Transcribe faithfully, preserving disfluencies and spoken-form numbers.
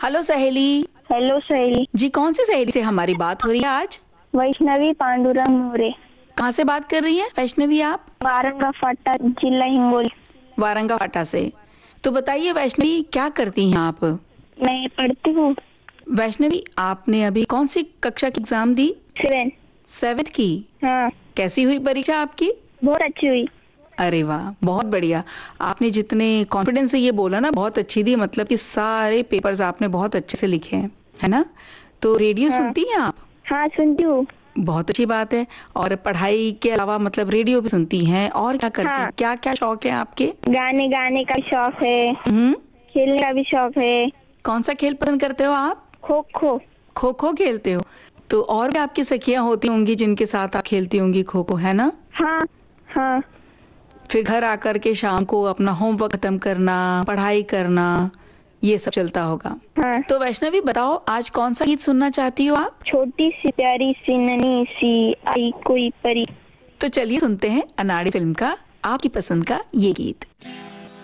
Hello सहेली। Hello सहेली जी, कौन सी सहेली से हमारी बात हो रही है आज? वैष्णवी पांडुरंग मोरे। कहाँ से बात कर रही हैं वैष्णवी आप? वारंगा फाटा, जिला हिंगोली। वारंगा फाटा से। तो बताइए वैष्णवी, क्या करती हैं आप? मैं पढ़ती हूँ वैष्णवी, आपने अभी कौन सी कक्षा की एग्जाम दी? सेवन। सेवेंथ की। हाँ, कैसी हुई परीक्षा आपकी? बहुत अच्छी हुई। अरे वाह, बहुत बढ़िया। आपने जितने कॉन्फिडेंस से ये बोला ना, बहुत अच्छी दी, मतलब कि सारे पेपर्स आपने बहुत अच्छे से लिखे हैं, है ना? तो रेडियो हाँ। सुनती हैं आप? हाँ, सुनती हूँ। बहुत अच्छी बात है। और पढ़ाई के अलावा मतलब रेडियो भी सुनती हैं, और क्या करती हैं? हाँ। क्या क्या शौक है आपके? गाने गाने का शौक है, हम्म। खेलने का भी शौक है। कौन सा खेल पसंद करते हो आप? खो खो। खो खो खेलते हो? तो और भी आपकी सखियां होती होंगी जिनके साथ आप खेलती होंगी खो खो, है ना? हाँ हाँ। फिर घर आकर के शाम को अपना होमवर्क खत्म करना, पढ़ाई करना, ये सब चलता होगा। हाँ। तो वैष्णवी बताओ, आज कौन सा गीत सुनना चाहती हो आप? छोटी सी प्यारी सी नन्ही सी आई कोई परी। तो चलिए सुनते हैं अनाड़ी फिल्म का आपकी पसंद का ये गीत।